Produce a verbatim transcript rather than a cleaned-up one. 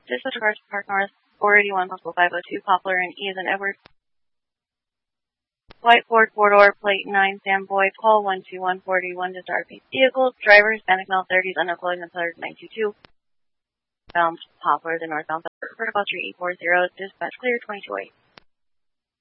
Dispatch cars Park North, four eighty-one, possible five oh two, Poplar and E as in Edward. White Ford four-door, plate nine, Sam Boyd, call one two one four one to start vehicle. Driver, Hispanic male, thirties, unknown employer nine two two. Bound Poplar, the northbound, protocol three eight four zero, dispatch clear twenty-two eight.